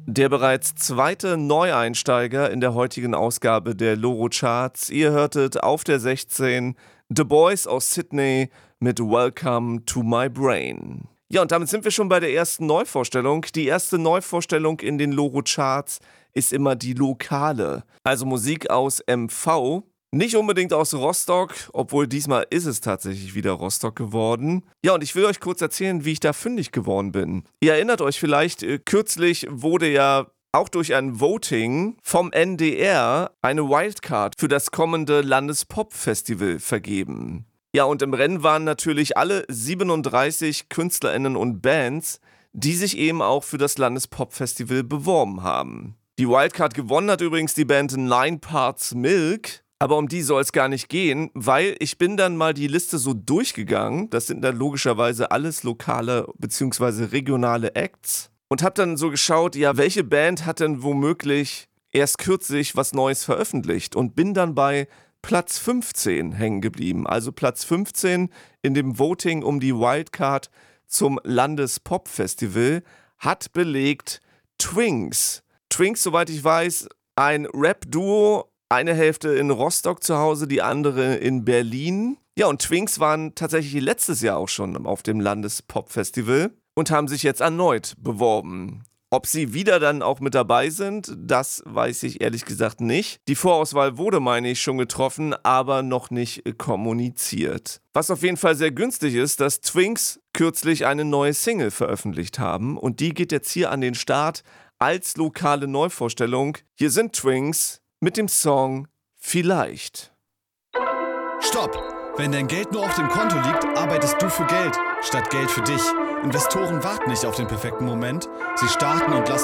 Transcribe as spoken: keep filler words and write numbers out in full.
Der bereits zweite Neueinsteiger in der heutigen Ausgabe der Loro Charts. Ihr hörtet auf der sechzehn The Boys aus Sydney mit Welcome to My Brain. Ja, und damit sind wir schon bei der ersten Neuvorstellung. Die erste Neuvorstellung in den Loro Charts ist immer die lokale, also Musik aus M V. Nicht unbedingt aus Rostock, obwohl diesmal ist es tatsächlich wieder Rostock geworden. Ja, und ich will euch kurz erzählen, wie ich da fündig geworden bin. Ihr erinnert euch vielleicht, äh, kürzlich wurde ja auch durch ein Voting vom N D R eine Wildcard für das kommende Landespop-Festival vergeben. Ja, und im Rennen waren natürlich alle siebenunddreißig KünstlerInnen und Bands, die sich eben auch für das Landespop-Festival beworben haben. Die Wildcard gewonnen hat übrigens die Band Nine Parts Milk. Aber um die soll es gar nicht gehen, weil ich bin dann mal die Liste so durchgegangen. Das sind dann logischerweise alles lokale bzw. regionale Acts. Und hab dann so geschaut, ja, welche Band hat denn womöglich erst kürzlich was Neues veröffentlicht? Und bin dann bei Platz fünfzehn hängen geblieben. Also Platz fünfzehn in dem Voting um die Wildcard zum Landespop-Festival hat belegt Twinks. Twinks, soweit ich weiß, ein Rap-Duo. Eine Hälfte in Rostock zu Hause, die andere in Berlin. Ja, und Twinks waren tatsächlich letztes Jahr auch schon auf dem Landespop-Festival und haben sich jetzt erneut beworben. Ob sie wieder dann auch mit dabei sind, das weiß ich ehrlich gesagt nicht. Die Vorauswahl wurde, meine ich, schon getroffen, aber noch nicht kommuniziert. Was auf jeden Fall sehr günstig ist, dass Twinks kürzlich eine neue Single veröffentlicht haben und die geht jetzt hier an den Start als lokale Neuvorstellung. Hier sind Twinks mit dem Song Vielleicht. Stopp! Wenn dein Geld nur auf dem Konto liegt, arbeitest du für Geld, statt Geld für dich. Investoren warten nicht auf den perfekten Moment. Sie starten und lassen